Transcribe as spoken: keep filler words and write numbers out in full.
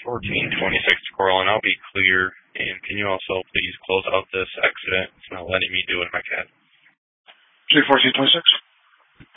fourteen twenty-six Coral, and I'll be clear. And can you also please close out this accident? It's not letting me do it in my C A D. J fourteen twenty-six.